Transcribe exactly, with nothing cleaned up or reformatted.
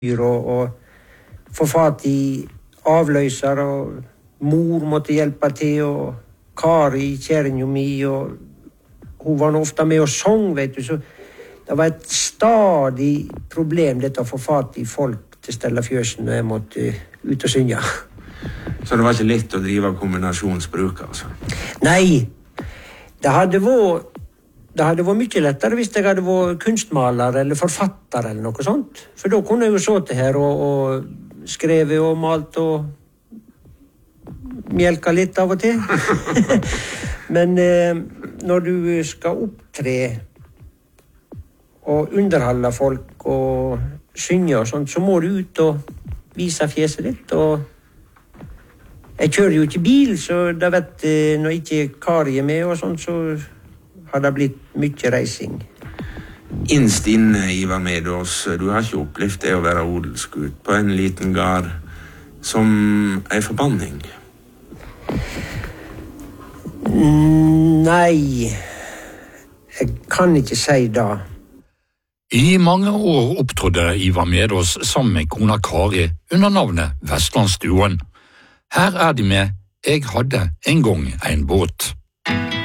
og, og få fatt i avløser, og mor måtte hjelpe til, og Kari, kjæringen mi, og hun var ofte med og sang, vet du, så det var et stadig problem dette å få fatt i folk til Stella Fjøsen når jeg måtte ut og synge. Så det var ikke lett å drive kombinasjonsbruk, altså? Nei, det hadde vært Det hadde vært mye lettere hvis jeg hadde vært kunstmaler eller forfatter eller noe sånt. For da kunne jeg jo sittet her og, og skrevet og malt og mjelka litt av og til. Men eh, når du skal opptre og underholde folk og synge og sånt, så må du ut og vise fjeset ditt. Og jeg kjører jo ikke bil, så da vet jeg, når ikke Kari er med og sånt, så har det blitt mye reising. Innst inne, Ivar Medås, du har ikke opplevd det å være odelsgutt på en liten gard som en forbanning? Nei, jeg kan ikke si det. I mange år opptrådte Ivar Medås sammen med kona Kari under navnet Vestlandsduoen. Her er de med «Jeg hadde en gang en båt».